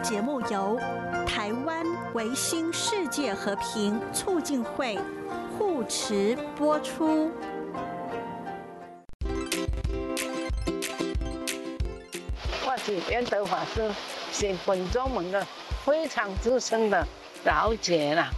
节目由台湾维新世界和平促进会护持播出。 我是圆德法师，是本宗门的非常资深的老姐啦。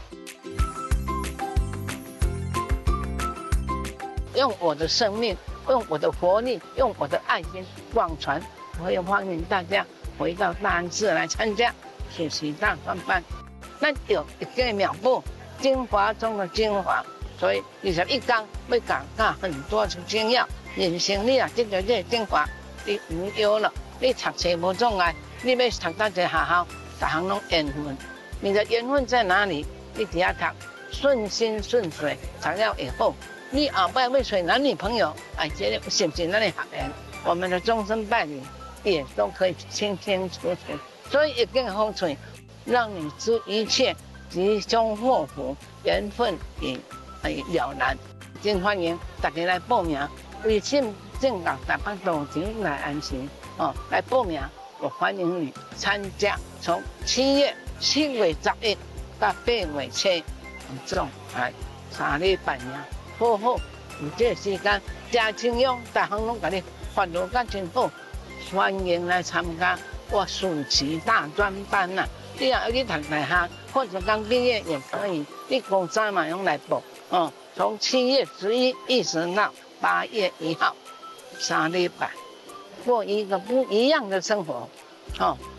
用我的生命，用我的活力，用我的爱心广传，我也欢迎大家回到大安寺来参加学习大专班。咱有一个妙步，精华中的精华，所以21天要讲很多的精要。人生你啊，这个精华，你无忧了。你读书无障碍，你要读到一个学校，大行拢缘分。你的缘分在哪里？你只要读，顺心顺水，才要以后。你后摆要找男女朋友，这个是不是咱的学缘？我们的终身伴侣也都可以清清楚楚。所以一根风水，让你知一切吉凶祸福，缘分也了然。真欢迎大家来报名，微信正港台北路前来安心。来报名，我欢迎你参加。从7月11到8月7，这种3礼拜呀，好好有这个时间，真清用，大行拢给你发落甲真好，欢迎来参加我暑期大专班呐。你若要去读大学，或者刚毕业也可以，你高三嘛用来报。从7月11一直到8月1号，3礼拜。过一个不一样的生活，